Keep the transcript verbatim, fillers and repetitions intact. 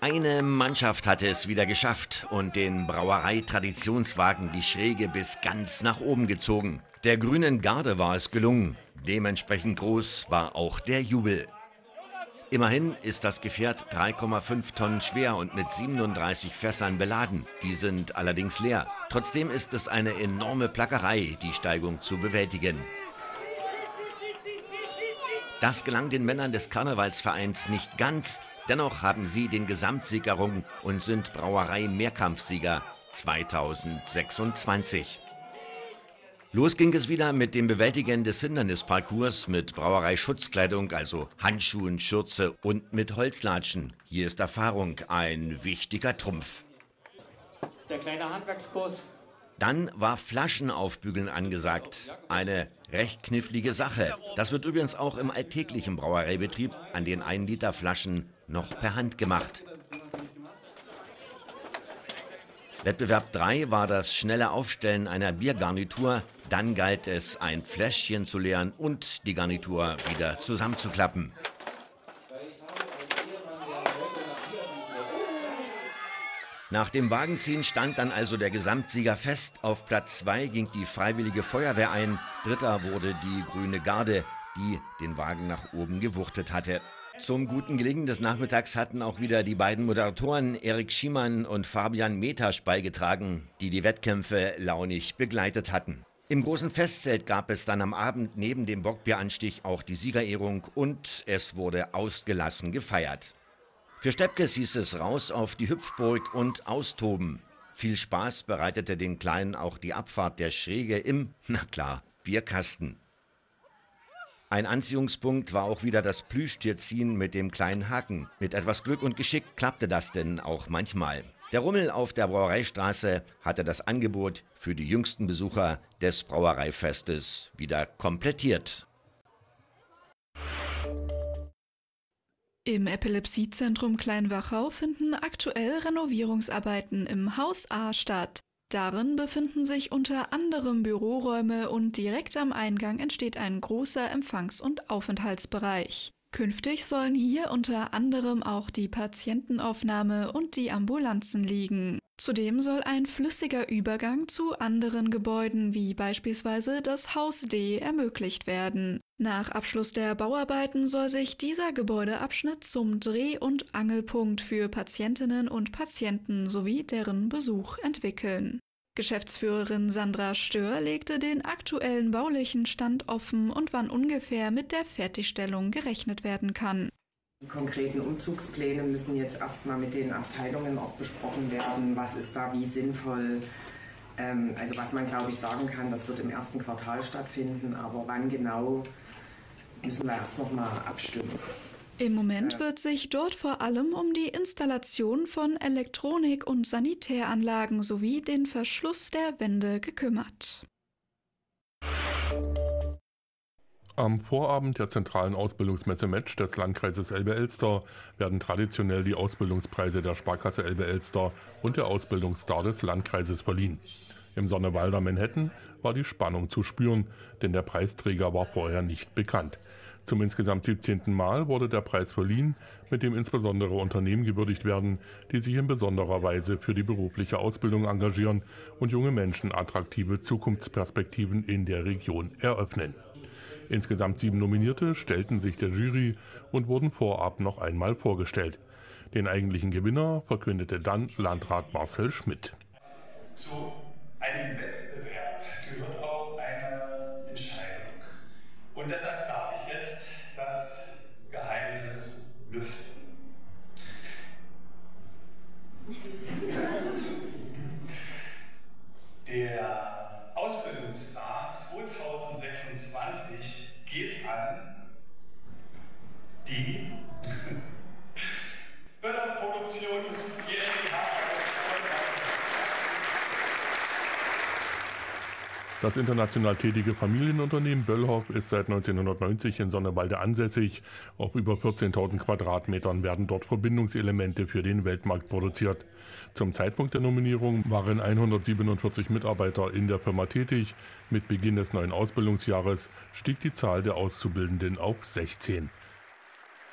Eine Mannschaft hatte es wieder geschafft und den Brauereitraditionswagen die Schräge bis ganz nach oben gezogen. Der Grünen Garde war es gelungen. Dementsprechend groß war auch der Jubel. Immerhin ist das Gefährt drei Komma fünf Tonnen schwer und mit siebenunddreißig Fässern beladen. Die sind allerdings leer. Trotzdem ist es eine enorme Plackerei, die Steigung zu bewältigen. Das gelang den Männern des Karnevalsvereins nicht ganz. Dennoch haben sie den Gesamtsieg errungen und sind Brauerei-Mehrkampfsieger zweitausendsechsundzwanzig. Los ging es wieder mit dem Bewältigen des Hindernisparcours mit Brauereischutzkleidung, also Handschuhen, Schürze und mit Holzlatschen. Hier ist Erfahrung ein wichtiger Trumpf. Der kleine Handwerkskurs. Dann war Flaschenaufbügeln angesagt. Eine recht knifflige Sache. Das wird übrigens auch im alltäglichen Brauereibetrieb an den ein Liter Flaschen noch per Hand gemacht. Wettbewerb drei war das schnelle Aufstellen einer Biergarnitur. Dann galt es, ein Fläschchen zu leeren und die Garnitur wieder zusammenzuklappen. Nach dem Wagenziehen stand dann also der Gesamtsieger fest. Auf Platz zwei ging die Freiwillige Feuerwehr ein. Dritter wurde die Grüne Garde, die den Wagen nach oben gewuchtet hatte. Zum guten Gelingen des Nachmittags hatten auch wieder die beiden Moderatoren Erik Schiemann und Fabian Metasch beigetragen, die die Wettkämpfe launig begleitet hatten. Im großen Festzelt gab es dann am Abend neben dem Bockbieranstich auch die Siegerehrung und es wurde ausgelassen gefeiert. Für Steppkes hieß es raus auf die Hüpfburg und austoben. Viel Spaß bereitete den Kleinen auch die Abfahrt der Schräge im, na klar, Bierkasten. Ein Anziehungspunkt war auch wieder das Plüschtierziehen mit dem kleinen Haken. Mit etwas Glück und Geschick klappte das denn auch manchmal. Der Rummel auf der Brauereistraße hatte das Angebot für die jüngsten Besucher des Brauereifestes wieder komplettiert. Im Epilepsiezentrum Kleinwachau finden aktuell Renovierungsarbeiten im Haus A statt. Darin befinden sich unter anderem Büroräume und direkt am Eingang entsteht ein großer Empfangs- und Aufenthaltsbereich. Künftig sollen hier unter anderem auch die Patientenaufnahme und die Ambulanzen liegen. Zudem soll ein flüssiger Übergang zu anderen Gebäuden wie beispielsweise das Haus D ermöglicht werden. Nach Abschluss der Bauarbeiten soll sich dieser Gebäudeabschnitt zum Dreh- und Angelpunkt für Patientinnen und Patienten sowie deren Besuch entwickeln. Geschäftsführerin Sandra Stör legte den aktuellen baulichen Stand offen und wann ungefähr mit der Fertigstellung gerechnet werden kann. Die konkreten Umzugspläne müssen jetzt erstmal mit den Abteilungen auch besprochen werden. Was ist da wie sinnvoll? Ähm, also was man, glaube ich, sagen kann, das wird im ersten Quartal stattfinden, aber wann genau, müssen wir erst noch mal abstimmen. Im Moment wird sich dort vor allem um die Installation von Elektronik- und Sanitäranlagen sowie den Verschluss der Wände gekümmert. Am Vorabend der zentralen Ausbildungsmesse Metsch des Landkreises Elbe-Elster werden traditionell die Ausbildungspreise der Sparkasse Elbe-Elster und der Ausbildungsstar des Landkreises verliehen. Im Sonnewalder Manhattan war die Spannung zu spüren, denn der Preisträger war vorher nicht bekannt. Zum insgesamt siebzehnten Mal wurde der Preis verliehen, mit dem insbesondere Unternehmen gewürdigt werden, die sich in besonderer Weise für die berufliche Ausbildung engagieren und junge Menschen attraktive Zukunftsperspektiven in der Region eröffnen. Insgesamt sieben Nominierte stellten sich der Jury und wurden vorab noch einmal vorgestellt. Den eigentlichen Gewinner verkündete dann Landrat Marcel Schmidt. Zu einem Wettbewerb gehört auch eine Entscheidung. Und deshalb darf ich jetzt das Geheimnis lüften. Der Ausbildungsstar zweitausendsechsundzwanzig geht an die Böller-Produktion GmbH. Das international tätige Familienunternehmen Böllhoff ist seit neunzehnhundertneunzig in Sonnewalde ansässig. Auf über vierzehntausend Quadratmetern werden dort Verbindungselemente für den Weltmarkt produziert. Zum Zeitpunkt der Nominierung waren hundertsiebenundvierzig Mitarbeiter in der Firma tätig. Mit Beginn des neuen Ausbildungsjahres stieg die Zahl der Auszubildenden auf sechzehn.